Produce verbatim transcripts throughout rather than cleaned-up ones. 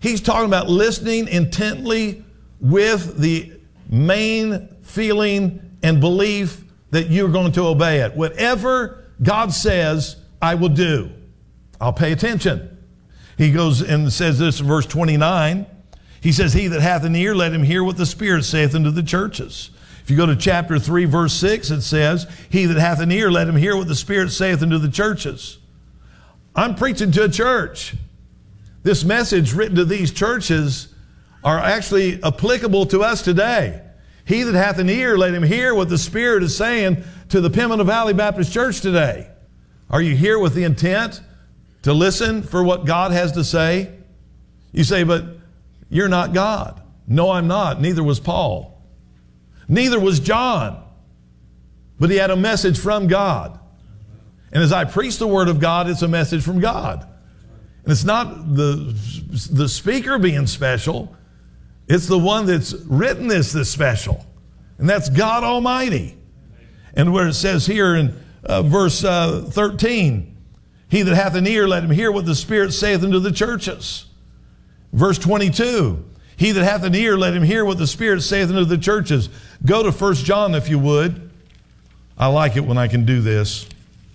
He's talking about listening intently with the main feeling and belief that you're going to obey it. Whatever God says, I will do. I'll pay attention. He goes and says this in verse twenty-nine. He says, he that hath an ear, let him hear what the Spirit saith unto the churches. If you go to chapter three, verse six, it says, he that hath an ear, let him hear what the Spirit saith unto the churches. I'm preaching to a church. This message written to these churches are actually applicable to us today. He that hath an ear, let him hear what the Spirit is saying to the Pimento Valley Baptist Church today. Are you here with the intent to listen for what God has to say? You say, but you're not God. No, I'm not. Neither was Paul. Neither was John. But he had a message from God. And as I preach the Word of God, it's a message from God. And it's not the, the speaker being special. It's the one that's written this that's special. And that's God Almighty. And where it says here in uh, verse uh, thirteen, he that hath an ear, let him hear what the Spirit saith unto the churches. Verse twenty-two, he that hath an ear, let him hear what the Spirit saith unto the churches. Go to First John if you would. I like it when I can do this.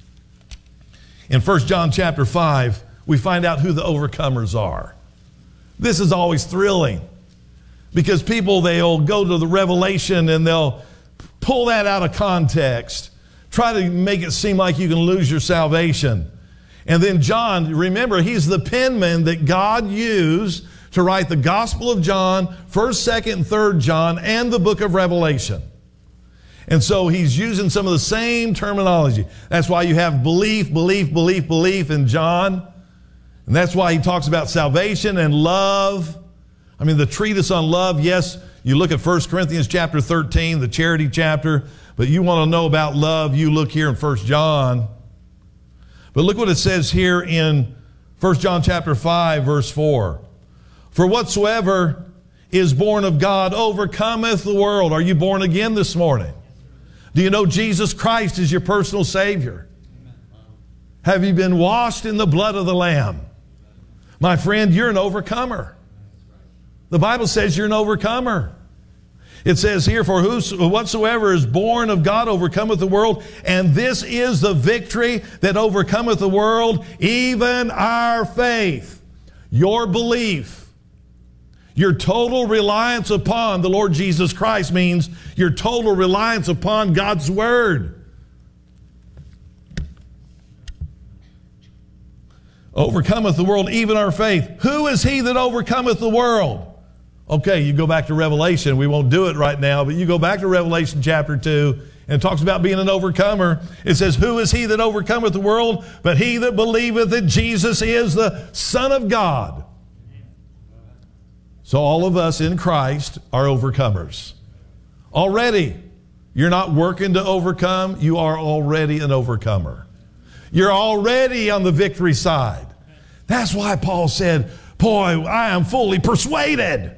In First John chapter five, we find out who the overcomers are. This is always thrilling because people, they'll go to the Revelation and they'll pull that out of context, try to make it seem like you can lose your salvation. And then John, remember, he's the penman that God used to write the Gospel of John, first, second, and third John, and the book of Revelation. And so he's using some of the same terminology. That's why you have belief, belief, belief, belief in John. And that's why he talks about salvation and love. I mean, the treatise on love, yes, you look at First Corinthians chapter thirteen, the charity chapter, but you want to know about love, you look here in First John. But look what it says here in First John chapter five, verse four. For whatsoever is born of God overcometh the world. Are you born again this morning? Do you know Jesus Christ is your personal Savior? Have you been washed in the blood of the Lamb? My friend, you're an overcomer. The Bible says you're an overcomer. It says here, for whatsoever is born of God overcometh the world, and this is the victory that overcometh the world, even our faith. Your belief, your total reliance upon the Lord Jesus Christ means your total reliance upon God's Word. Overcometh the world, even our faith. Who is he that overcometh the world? Okay, you go back to Revelation. We won't do it right now, but you go back to Revelation chapter two, and it talks about being an overcomer. It says, who is he that overcometh the world? But he that believeth that Jesus is the Son of God. So all of us in Christ are overcomers. Already, you're not working to overcome. You are already an overcomer. You're already on the victory side. That's why Paul said, boy, I am fully persuaded.